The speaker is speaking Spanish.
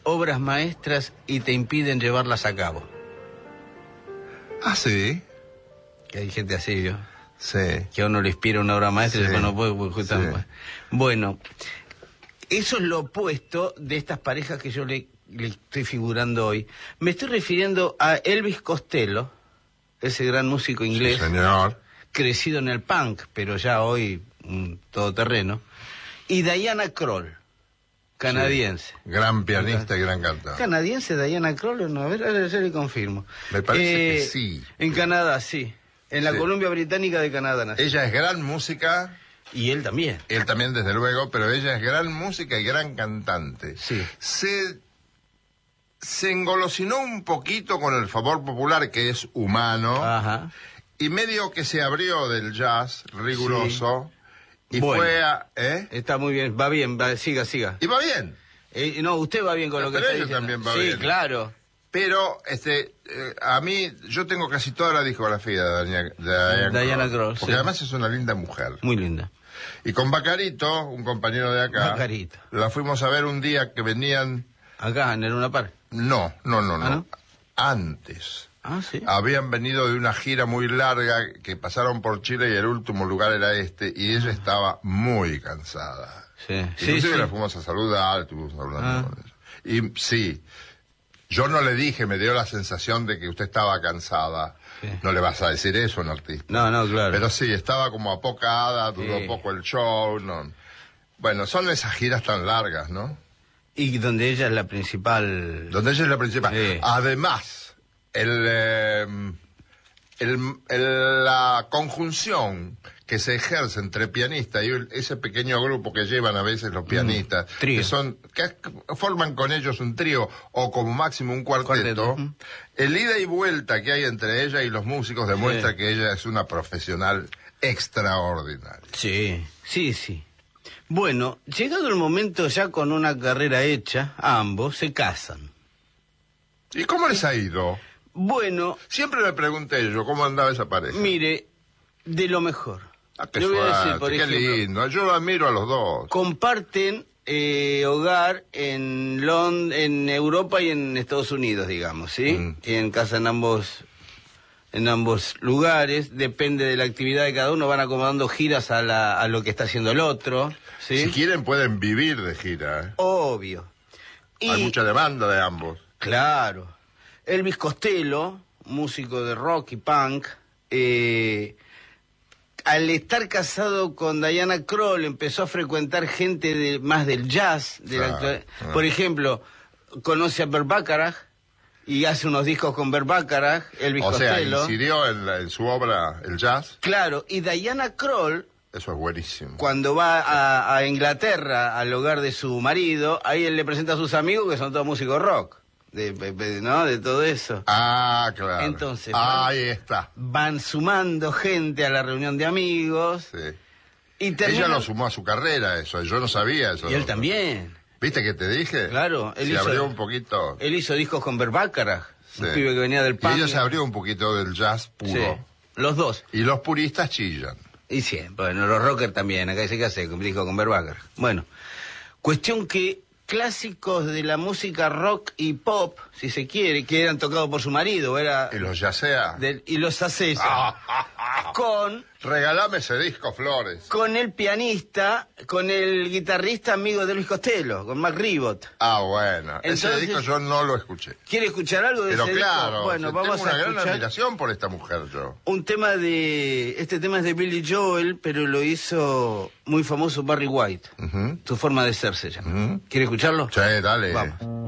obras maestras y te impiden llevarlas a cabo. Ah, sí. Que hay gente así, yo. Sí. Que a uno le inspira una obra maestra y Sí. después no puede, pues, justamente. Sí. Bueno, eso es lo opuesto de estas parejas que yo le estoy figurando hoy. Me estoy refiriendo a Elvis Costello, ese gran músico inglés, Sí, señor. crecido en el punk, pero ya hoy un todoterreno, y Diana Krall, canadiense. Sí. Gran pianista y gran cantante. ¿Canadiense Diana Krall? No, a ver, yo le confirmo. Me parece que sí. En Canadá, sí. En la Sí. Columbia Británica de Canadá nació. Ella es gran música, Y él también. él también desde luego, pero ella es gran música y gran cantante. Sí. Se engolosinó un poquito con el favor popular, que es humano, Ajá. y medio que se abrió del jazz riguroso, y Bueno. fue a... Está muy bien, va bien, siga. Y va bien. No, usted va bien con lo que Pero está ella diciendo. también va sí, bien. claro. Pero, a mí, yo tengo casi toda la discografía de Diana Krall, porque sí. además es una linda mujer. Muy linda. Y con Bacarito, un compañero de acá, Bacarito. la fuimos a ver un día que venían... Acá, en el Luna Park. No. ¿no? Antes. Ah, sí. Habían venido de una gira muy larga que pasaron por Chile y el último lugar era este, y ella estaba muy cansada. Sí. Inclusive Sí. la fuimos a saludar, estuvimos hablando Ah. con ella. Y sí, yo no le dije, me dio la sensación de que usted estaba cansada. Sí. No le vas a decir eso a un artista. No, claro. Pero sí, estaba como apocada, duró Sí. poco el show. No. Bueno, son esas giras tan largas, ¿no? Y donde ella es la principal... Donde ella es la principal. Sí. Además, la conjunción que se ejerce entre pianista y ese pequeño grupo que llevan a veces los pianistas, trío. que forman con ellos un trío o como máximo un cuarteto, el ida y vuelta que hay entre ella y los músicos demuestra Sí. que ella es una profesional extraordinaria. Sí. Bueno, llegado el momento ya con una carrera hecha, ambos se casan. ¿Y cómo les ha ido? Bueno, Siempre me pregunté yo cómo andaba esa pareja. mire, de lo mejor. Ah, qué Le voy a decir, suerte, por qué ejemplo, lindo. Yo admiro a los dos. comparten hogar en Europa y en Estados Unidos, digamos, ¿sí? Tienen casa en ambos lugares, depende de la actividad de cada uno, van acomodando giras a lo que está haciendo el otro, ¿sí? Si quieren pueden vivir de gira, ¿eh? Obvio. Hay mucha demanda de ambos. Claro. Elvis Costello, músico de rock y punk, al estar casado con Diana Krall empezó a frecuentar gente más del jazz. Por ejemplo, conoce a Burt Bacharach y hace unos discos con Burt Bacharach, Elvis Costello. O sea, incidió en su obra el jazz. Claro, y Diana Krall, Eso es buenísimo. cuando va a Inglaterra, al hogar de su marido, ahí él le presenta a sus amigos que son todos músicos rock, ¿no? De todo eso. Ah, claro. Entonces, ahí está. Van sumando gente a la reunión de amigos. Sí. Y terminan... Ella lo sumó a su carrera, eso. Yo no sabía eso. Y él también. ¿Viste que te dije? Claro. Se abrió un poquito. Él hizo discos con Burt Bacharach, Sí. un pibe que venía del Y punk. ella se abrió un poquito del jazz puro. Sí, los dos. Y los puristas chillan. Y siempre, bueno, los rockers también, acá dice que hace, dijo con Burt Bacharach. Bueno, cuestión que clásicos de la música rock y pop, si se quiere, que eran tocados por su marido, Y los yacea. y los hace ella, con Regalame ese disco, Flores. el pianista, con el guitarrista amigo de Luis Costello, con Mac Ribot. Ah, bueno. Ese Entonces- disco yo no lo escuché. ¿Quiere escuchar algo de Pero ese claro, disco? Bueno, tengo vamos una a gran escuchar admiración por esta mujer yo. un tema este tema es de Billy Joel, pero lo hizo muy famoso Barry White. Ujú. Su forma de ser se llama. Ujú. ¿Quiere escucharlo? Sí, dale. Vamos.